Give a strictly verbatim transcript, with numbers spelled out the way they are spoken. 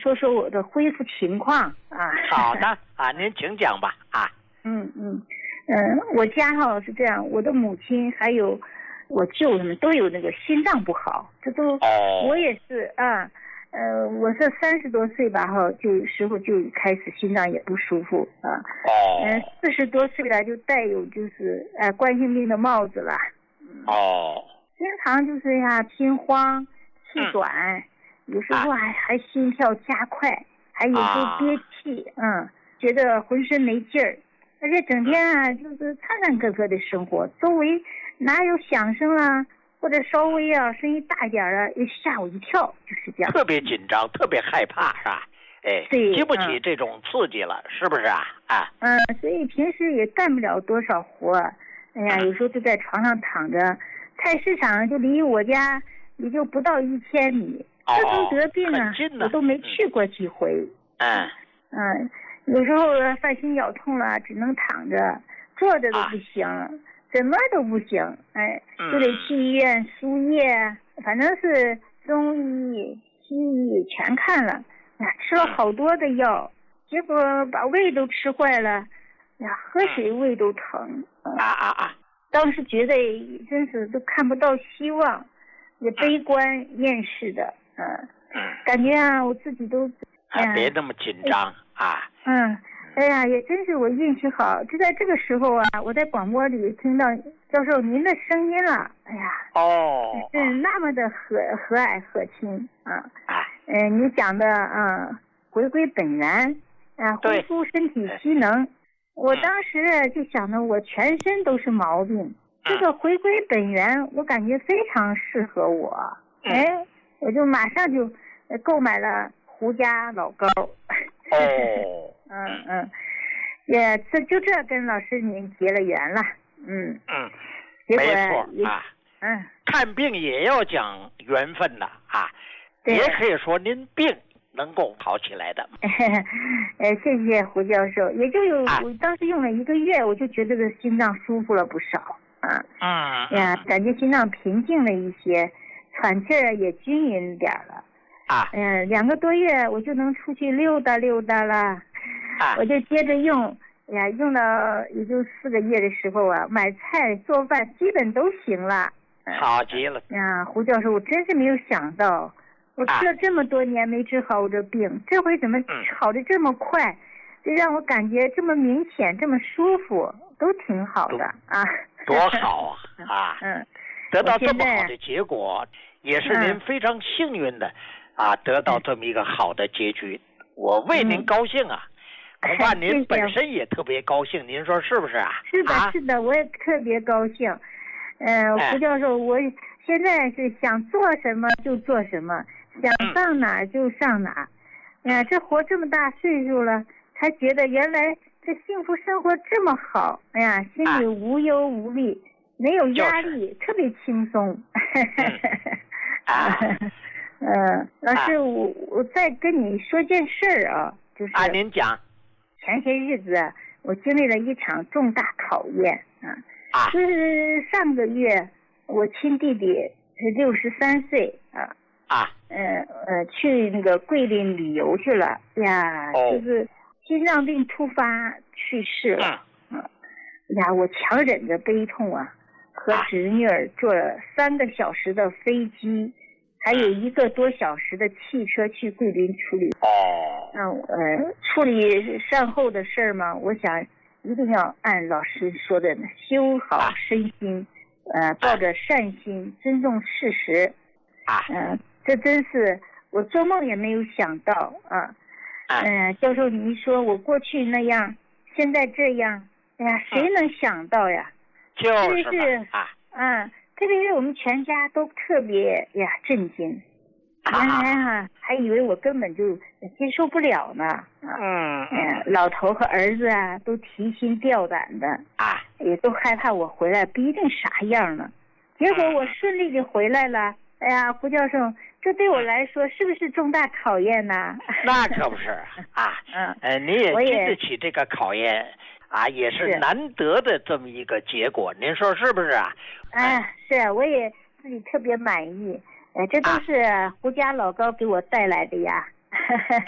说说我的恢复情况啊。 好的啊，您请讲吧啊。 嗯嗯嗯，我家哈是这样，我的母亲还有我舅他们都有那个心脏不好，这都、 哦、 我也是啊。呃，我是三十多岁吧哈，就时候就开始心脏也不舒服啊。 哦。 嗯、呃，四十多岁了就带有就是呃冠心病的帽子了。 哦。 经常就是呀心慌气短。嗯，有时候还、啊、还心跳加快，还有时候憋气，啊、嗯，觉得浑身没劲儿，而且整天啊就是颤颤巍巍的生活，周围哪有响声啊，或者稍微啊声音大一点啊，又吓我一跳，就是这样。 特别紧张，特别害怕，是吧？哎， 对， 经不起这种刺激了，嗯、是不是啊？啊， 嗯，所以平时也干不了多少活，哎呀，有时候就在床上躺着，菜市场就离我家也就不到一千米。自从得病啊，我都没去过几回。 嗯嗯，有时候犯心绞痛了，只能躺着，坐着都不行，啊、怎么都不行。哎，就得去医院输液，反正是中医、西医全看了，呀，吃了好多的药，结果把胃都吃坏了，呀，喝水胃都疼。 啊啊啊！ 当时觉得真是都看不到希望，也悲观厌世的。嗯，感觉啊，我自己都， 哎呀，别那么紧张啊。 嗯，哎呀，也真是我运气好，就在这个时候啊，我在广播里听到教授您的声音了。哎呀， 哦， 是那么的和和蔼可亲啊。 啊， 嗯、呃，你讲的啊，回归本源啊，恢复身体机能。我当时就想着，我全身都是毛病，嗯、这个回归本源，我感觉非常适合我。 嗯、 哎。我就马上就购买了胡家老膏。 哦， 嗯嗯，也这就这跟老师您结了缘了。嗯嗯， 结果没错啊。 嗯， 看病也要讲缘分的啊，也可以说您病能够好起来的。 呃，谢谢胡教授，也就有、啊、我当时用了一个月，我就觉得这心脏舒服了不少啊。 嗯呀，感觉心脏平静了一些。喘气儿也均匀点了啊， 嗯、呃，两个多月我就能出去溜达溜达了， 啊， 我就接着用，哎呀，用到也就四个月的时候啊，买菜做饭基本都行了， 好极了呀，胡教授，我真是没有想到，我吃了这么多年没治好我这病，啊、这回怎么好的这么快，就让我感觉这么明显，这么舒服，都挺好的啊， 多好啊啊， 嗯。 得到这么好的结果，也是您非常幸运的、嗯、啊，得到这么一个好的结局，我为您高兴啊！ 嗯、 恐怕您本身也特别高兴，您说是不是啊？ 是的， 啊、 是的，我也特别高兴。呃，胡教授，我现在是想做什么就做什么，想上哪儿就上哪儿。哎呀、嗯呃，这活这么大岁数了，才觉得原来这幸福生活这么好。哎呀，心里无忧无虑。啊，没有压力，就是、特别轻松。 啊， 呃，老师，啊、我我再跟你说件事儿啊，就是啊，您讲。 前些日子我经历了一场重大考验啊， 啊， 就是上个月我亲弟弟是六十三岁啊， 啊， 呃呃，去那个桂林旅游去了呀， 哦、 就是心脏病突发去世了。嗯，啊、呀，我强忍着悲痛啊。和侄女儿坐了三个小时的飞机，还有一个多小时的汽车去桂林处理。 哦， 嗯呃，处理善后的事儿嘛，我想一定要按老师说的修好身心，呃，抱着善心，尊重事实。 啊， 嗯、呃，这真是我做梦也没有想到啊。嗯、呃，教授，您说我过去那样，现在这样，哎呀，谁能想到呀？ 就是特别是啊，嗯，特别是我们全家都特别呀震惊，原来哈、啊、还以为我根本就接受不了呢， 嗯嗯，老头和儿子啊都提心吊胆的啊， 也都害怕我回来不一定啥样呢。结果我顺利的回来了，哎呀，胡教授，这对我来说是不是重大考验呢？ 那可不是啊，嗯，呃，你也经得起这个考验。啊，也是难得的这么一个结果，您说是不是啊？ 哎，是，我也自己特别满意。哎，这都是胡家老高给我带来的呀。